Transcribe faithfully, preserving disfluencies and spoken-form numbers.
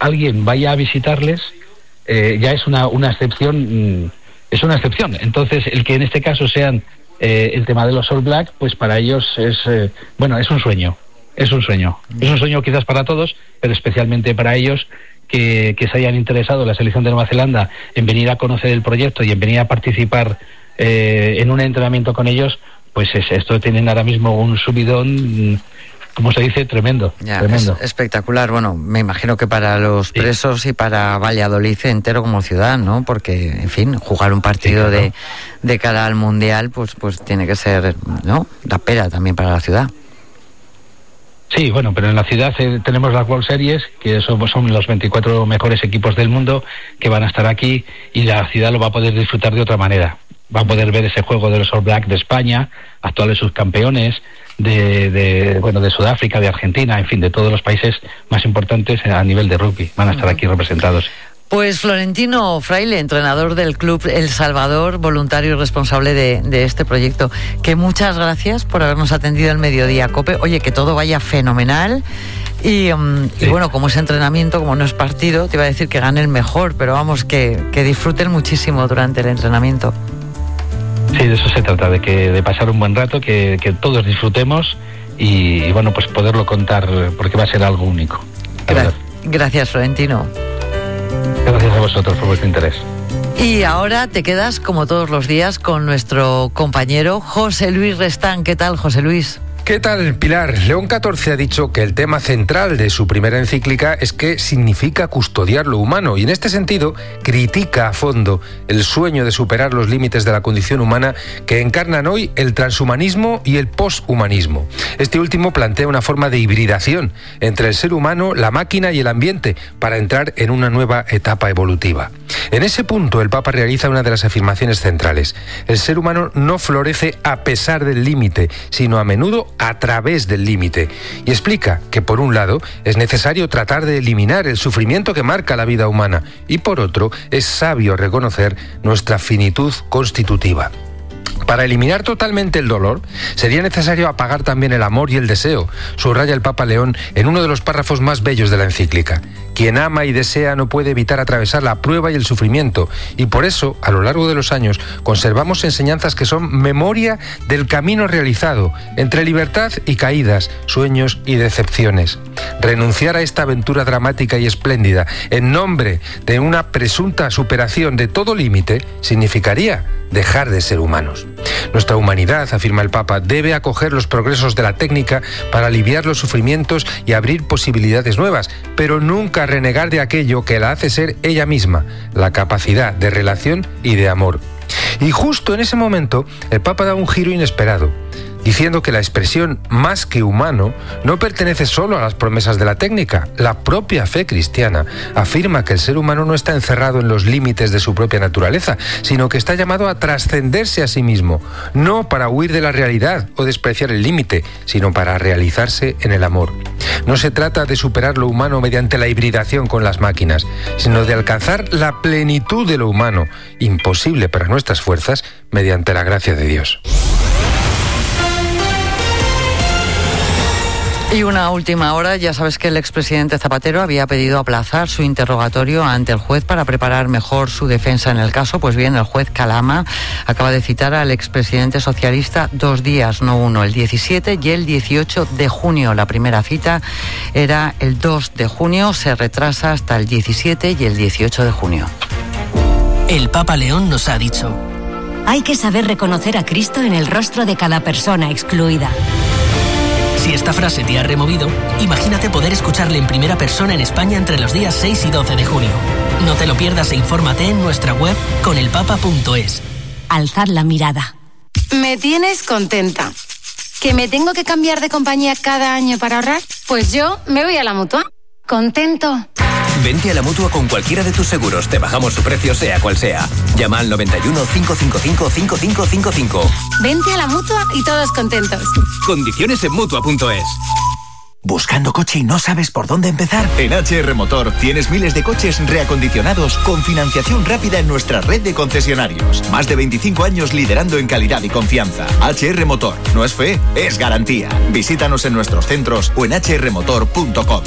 alguien vaya a visitarles eh, ya es una, una excepción, es una excepción. Entonces, el que en este caso sean eh, el tema de los All Black, pues para ellos es, eh, bueno, es un sueño, es un sueño. Es un sueño quizás para todos, pero especialmente para ellos, que, que se hayan interesado la selección de Nueva Zelanda en venir a conocer el proyecto y en venir a participar eh, en un entrenamiento con ellos, pues es, esto tienen ahora mismo un subidón, como se dice, tremendo. Ya, tremendo. Es espectacular. Bueno, me imagino que para los sí. presos y para Valladolid entero como ciudad, ¿no? Porque, en fin, jugar un partido sí, claro. de, de cara al Mundial, pues, pues tiene que ser, ¿no?, la pera también para la ciudad. Sí, bueno, pero en la ciudad eh, tenemos las World Series, que son, son los veinticuatro mejores equipos del mundo que van a estar aquí, y la ciudad lo va a poder disfrutar de otra manera. Va a poder ver ese juego de los All Black de España, actuales subcampeones, de, de bueno de Sudáfrica, de Argentina, en fin, de todos los países más importantes a nivel de rugby. Van a estar aquí representados. Pues Florentino Fraile, entrenador del Club El Salvador, voluntario y responsable de, de este proyecto, que muchas gracias por habernos atendido el Mediodía Cope. Oye, que todo vaya fenomenal. Y, um, sí. y bueno, como es entrenamiento, como no es partido, te iba a decir que gane el mejor, pero vamos, que, que disfruten muchísimo durante el entrenamiento. Sí, de eso se trata, de que de pasar un buen rato, que, que todos disfrutemos y, y bueno, pues poderlo contar, porque va a ser algo único. Gra- gracias, Florentino. Gracias a vosotros por vuestro interés. Y ahora te quedas, como todos los días, con nuestro compañero José Luis Restán. ¿Qué tal, José Luis? ¿Qué tal, Pilar? León catorce ha dicho que el tema central de su primera encíclica es qué significa custodiar lo humano, y en este sentido critica a fondo el sueño de superar los límites de la condición humana que encarnan hoy el transhumanismo y el poshumanismo. Este último plantea una forma de hibridación entre el ser humano, la máquina y el ambiente para entrar en una nueva etapa evolutiva. En ese punto, el Papa realiza una de las afirmaciones centrales. El ser humano no florece a pesar del límite, sino a menudo a través del límite, y explica que por un lado es necesario tratar de eliminar el sufrimiento que marca la vida humana, y por otro es sabio reconocer nuestra finitud constitutiva. Para eliminar totalmente el dolor, sería necesario apagar también el amor y el deseo, subraya el Papa León en uno de los párrafos más bellos de la encíclica. Quien ama y desea no puede evitar atravesar la prueba y el sufrimiento, y por eso, a lo largo de los años, conservamos enseñanzas que son memoria del camino realizado, entre libertad y caídas, sueños y decepciones. Renunciar a esta aventura dramática y espléndida, en nombre de una presunta superación de todo límite, significaría dejar de ser humanos. Nuestra humanidad, afirma el Papa, debe acoger los progresos de la técnica para aliviar los sufrimientos y abrir posibilidades nuevas, pero nunca renegar de aquello que la hace ser ella misma, la capacidad de relación y de amor. Y justo en ese momento, el Papa da un giro inesperado, diciendo que la expresión más que humano no pertenece solo a las promesas de la técnica. La propia fe cristiana afirma que el ser humano no está encerrado en los límites de su propia naturaleza, sino que está llamado a trascenderse a sí mismo, no para huir de la realidad o despreciar el límite, sino para realizarse en el amor. No se trata de superar lo humano mediante la hibridación con las máquinas, sino de alcanzar la plenitud de lo humano, imposible para nuestras fuerzas, mediante la gracia de Dios. Y una última hora, ya sabes que el expresidente Zapatero había pedido aplazar su interrogatorio ante el juez para preparar mejor su defensa en el caso. Pues bien, el juez Calama acaba de citar al expresidente socialista dos días, no uno, el diecisiete y el dieciocho de junio. La primera cita era el dos de junio, se retrasa hasta el diecisiete y el dieciocho de junio. El Papa León nos ha dicho: hay que saber reconocer a Cristo en el rostro de cada persona excluida. Si esta frase te ha removido, imagínate poder escucharle en primera persona en España entre los días seis y doce de junio. No te lo pierdas e infórmate en nuestra web con el papa punto es. Alzad la mirada. Me tienes contenta. ¿Que me tengo que cambiar de compañía cada año para ahorrar? Pues yo me voy a la Mutua. ¿Contento? Vente a la Mutua con cualquiera de tus seguros. Te bajamos su precio, sea cual sea. Llama al noventa y uno, cinco cinco cinco, cinco cinco cinco cinco. Vente a la Mutua y todos contentos. Condiciones en Mutua punto es. ¿Buscando coche y no sabes por dónde empezar? En H R Motor tienes miles de coches reacondicionados con financiación rápida en nuestra red de concesionarios. Más de veinticinco años liderando en calidad y confianza. H R Motor. No es fe, es garantía. Visítanos en nuestros centros o en h r motor punto com.